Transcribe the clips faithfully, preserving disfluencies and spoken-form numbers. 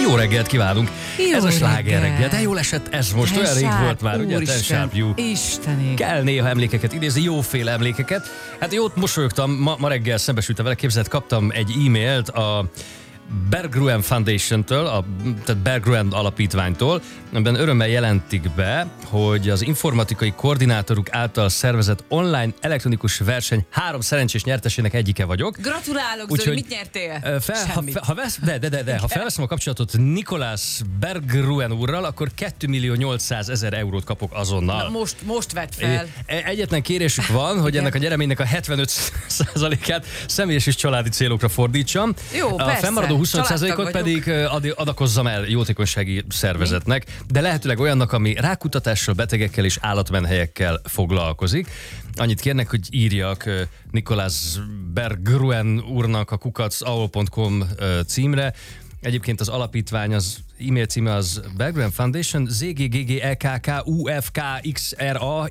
Jó reggelt kívánunk! Jó ez a sláger reggel. reggel, de jól esett ez most, Ten olyan rég Sharp, volt már, ugye, Ten Sharp You. Istenig. Kell néha emlékeket idézni, jóféle emlékeket. Hát jót mosolyogtam, ma, ma reggel szembesültem vele, képzeld, kaptam egy e-mailt a Berggruen Foundation-től, a, tehát Berggruen alapítványtól, amiben örömmel jelentik be, hogy az informatikai koordinátoruk által szervezett online elektronikus verseny három szerencsés nyertesének egyike vagyok. Gratulálok, Úgy, Zoli, hogy, mit nyertél? ö, Fel, ha, fe- ha, vesz, de, de, de, de, ha felveszem a kapcsolatot Nikolás Berggruen úrral, akkor két millió nyolcszázezer eurót kapok azonnal. Na, most, most vedd fel. E- Egyetlen kérésük van, hogy ennek a nyereménynek a hetvenöt százalékát személyes és családi célokra fordítsam. Jó, a persze. fennmaradó huszonöt százalékot Családtag pedig ö, ad- adakozzam el jótékonysági szervezetnek, de lehetőleg olyannak, ami rákutatással, betegekkel és állatmenhelyekkel foglalkozik. Annyit kérnek, hogy írjak ö, Nikolás Berggruen úrnak a kukac ahol pont com ö, címre. Egyébként az alapítvány, az e-mail címe az Berggruen Foundation, Z G G G E K K U F K X R A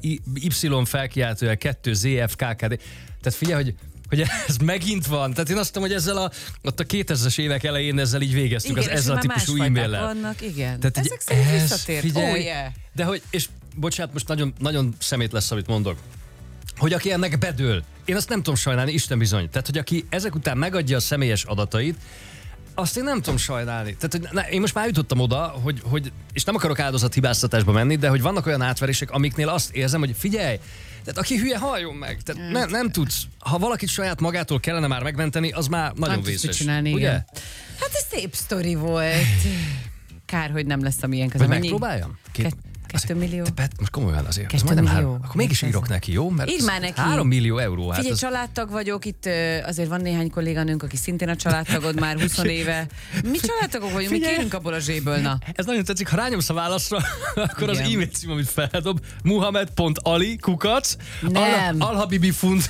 Y felkiáltója kettő Z F K K D. Tehát figyelj, hogy hogy ez megint van. Tehát én azt mondom, hogy ezzel a, ott a kétezres évek elején ezzel így végeztük, Igen, az ezzel a típusú e-maillel. vannak, igen. Tehát Ezek szerint visszatért. figyelj, Oh, yeah. de hogy, és bocsánat, most nagyon, nagyon szemét lesz, amit mondok, hogy aki ennek bedől, én azt nem tudom sajnálni, Isten bizony. Tehát, hogy aki ezek után megadja a személyes adatait, azt én nem tudom sajnálni. Tehát, hogy ne, én most már jutottam oda, hogy, hogy, és nem akarok áldozathibáztatásba menni, de hogy vannak olyan átverések, amiknél azt érzem, hogy figyelj, tehát aki hülye, halljon meg. Tehát ne, nem tudsz, ha valakit saját magától kellene már megmenteni, az már nagyon Nem tudsz vészes. csinálni, ugye? igen. Hát ez szép sztori volt. Kár, hogy nem lesz a milyen Hogy közben. megpróbáljam? Két, Kettő millió. Te, Pet, most komolyan azért. Kettő Ez majdnem millió. három. Akkor mégis írok neki, jó? Mert Írd ez már neki. Három millió euró. Hát Figyelj, ez... családtag vagyok, itt ö, azért van néhány kolléganőnk, aki szintén a családtagod már húsz éve. Mi családtagok vagyunk, mi Figyelj. kérünk abból a zséből, na. Ez nagyon tetszik, ha rányomsz a válaszra, akkor az Igen. e-mail cím, amit feldob, muhammed pont ali kukac Nem. alhabibifund.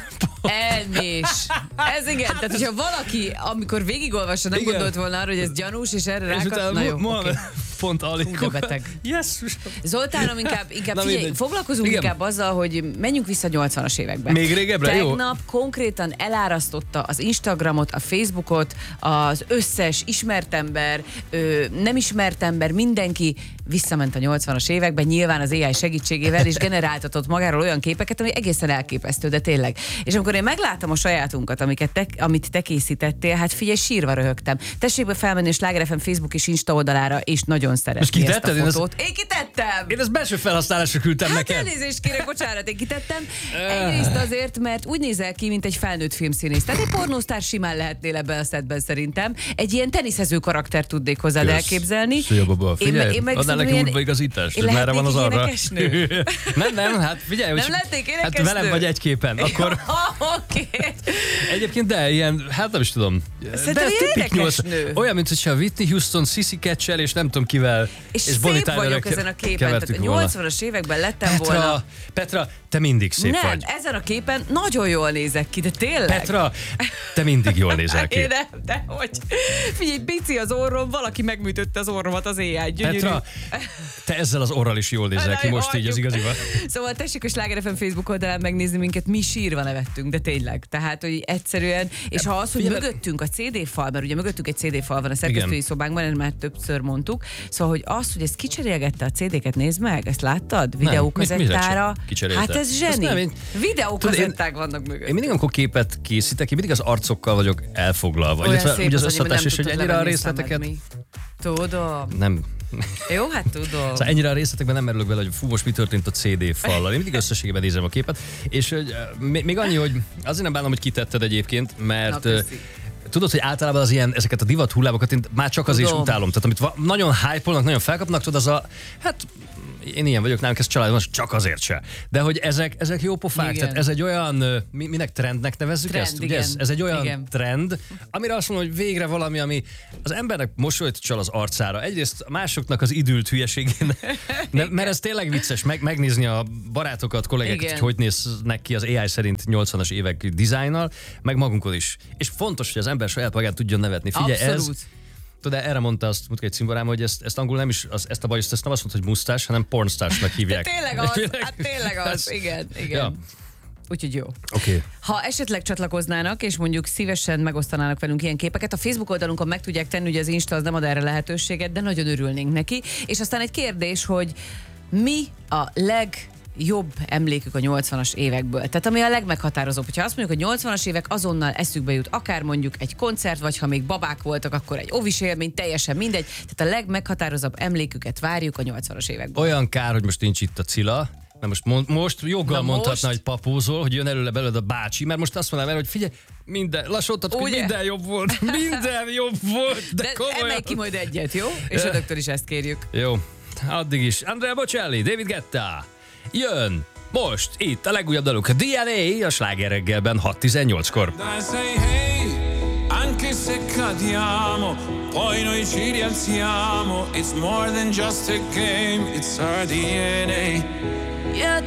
Elmés. Ez igen, tehát hogyha valaki, amikor végigolvassa, nem Igen. gondolt volna arra, hogy ez gyanús, és erre És rákat, utána na jó, muhammed oké. pont ali Hú, de kukac. beteg. Jesszus. Zoltánom, inkább, inkább Na, figyelj, mindegy. foglalkozunk Igen. inkább azzal, hogy menjünk vissza nyolcvanas évekbe. Még régebbre? Jó. Tegnap konkrétan elárasztotta az Instagramot, a Facebookot, az összes ismert ember, ö, nem ismert ember, mindenki visszament a nyolcvanas években, nyilván az á i segítségével, és generáltatott magáról olyan képeket, ami egészen elképesztő, de tényleg. És amikor én megláttam a sajátunkat, amiket te, amit te készítettél, hát figyelj, sírva röhögtem. Tessék be felmenni a Sláger ef em Facebook és Insta oldalára, és nagyon szeretni ezt a kitetted? Én ezt- fotót. Én kitettem! Én ezt belső felhasználásra küldtem Hát neked. elnézést kérek, bocsánat, én kitettem. Egyrészt azért, mert úgy nézel ki, mint egy felnőtt filmszínész. Tehát egy pornósztár simán lehetnél ebben a szetben szerintem. Egy ilyen teniszező karakter tudnék hozzád Kösz. elképzelni. Szia, baba. Figyelj, adnál szerintem neki ilyen- útba igazítást, Én hogy merre van az lehetnék arra. egy énekesnő? nem, nem, hát figyelj, hogy Nem lehetnék hát énekesnő? velem vagy egy képen, akkor Oké. egyébként de ilyen, hát nem is tudom. Szerintem de ez ilyen tipik nyolc- énekesnő. Olyan, mint hogyha Whitney Houston, Sissy Catch-el, és nem tudom kivel. És, és Bonnie szép vagyok Tylerrel ezen a képen. kevertük Tehát a volna. nyolcvanas években lettem volna. Petra, Petra, te mindig szép Nem, vagy. ezen a képen nagyon jól nézek ki, de tényleg. Petra, te mindig jól nézel ki. Én nem, de hogy? Figyelj, pici az orrom, valaki megműtötte az orromat az éjjel. Gyönyörű. Petra, te ezzel az orral is jól nézel Na, ki jó, most így az hagyjuk. igaziban. Szóval tessék a Sláger ef em Facebook oldalán megnézni minket, mi sírva nevettünk, de tényleg. Tehát, hogy egyszerűen, és ha az, hogy figyelj, mögöttünk a cé dé fal, mert ugye mögöttünk egy cé dé fal van a szerkesztői Igen. szobánkban, ezt már többször mondtuk, szóval, hogy az, hogy ezt kicserélgette a cé déket, nézd meg, ezt láttad? Videókazettára. mit kicserélte? Hát ez Azt zseni. nem, én- Videókazetták vannak mögött. Én mindig, amikor képet készítek, én mindig az arcokkal vagyok elfoglalva. Olyan Illetve szép ugye az az, hogy nem összeadás is, hogy tudtad ennyire a levenni a szemed, részleteket... mi? Tudom. Nem. Jó, hát tudom. Szóval ennyire a részletekben nem merülök bele, hogy fú, most mi történt a cé dé fallal. Én mindig összességében nézem a képet. És hogy, eh, még még annyi, hogy azért nem bánom, hogy kitetted egyébként, mert... Na, eh, köszi. Tudod, hogy általában az ilyen, ezeket a divat hullámokat én már csak azért is Tudom. utálom. Tehát amit va- nagyon hype-olnak, nagyon felkapnak, tudod, az a, hát én ilyen vagyok, nálunk ez családban, csak azért se. De hogy ezek, ezek jó pofák, Igen. tehát ez egy olyan, ö, mi, minek trendnek nevezzük Trend, ezt? Ugye ez, igen. ez egy olyan Igen. trend, amire azt mondom, hogy végre valami, ami az embernek mosolyt csal az arcára. Egyrészt másoknak az idült hülyeségén, de, mert ez tényleg vicces, meg, megnézni a barátokat, kollégákat, Igen. hogy hogy néznek ki az á i szerint nyolcvanas évek dizájnnal, meg magunkon is. És fontos, hogy az ember saját magát tudjon nevetni. Figyelj, ez, Abszolút. tudod, erre mondta azt Mutka egy cimborám, hogy ezt, ezt angol nem is, az, ezt a bajuszt, ezt nem azt mondta, hogy musztás, hanem pornstásnak hívják. Tényleg az, hát tényleg az, igen, igen. Ja. Úgyhogy jó. Okay. Ha esetleg csatlakoznának, és mondjuk szívesen megosztanának velünk ilyen képeket, a Facebook oldalunkon meg tudják tenni, ugye az Insta az nem ad erre lehetőséget, de nagyon örülnénk neki. És aztán egy kérdés, hogy mi a leg jobb emlékük a nyolcvanas évekből. Tehát ami a legmeghatározóbb. Hogyha azt mondjuk, hogy nyolcvanas évek, azonnal eszükbe jut akár mondjuk egy koncert, vagy ha még babák voltak, akkor egy ovis élmény, teljesen mindegy. Tehát a legmeghatározóbb emléküket várjuk a nyolcvanas évekből. Olyan kár, hogy most nincs itt a Cilla. Na most, mond, most joggal Na mondhatna, most? hogy papózol, hogy jön előle belőled a bácsi, mert most azt mondanám el, hogy figyelj, minden, lassultat, hogy minden jobb volt, minden jobb volt, de, de komolyan. emelj ki majd egyet, jó? És önöktől is ezt kérjük. Jó, addig is. Andrea Bocelli, David Guetta. Jön most itt a legújabb daluk, a dé en á, a Sláger reggelben hat tizennyolckor. Anche se cadiamo, poi noi ci rialziamo. It's more than just a game, it's our dé en á.